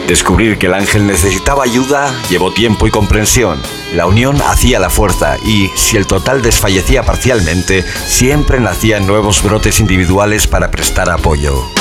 Descubrir que el ángel necesitaba ayuda llevó tiempo y comprensión. La unión hacía la fuerza y, si el total desfallecía parcialmente, siempre nacían nuevos brotes individuales para prestar apoyo.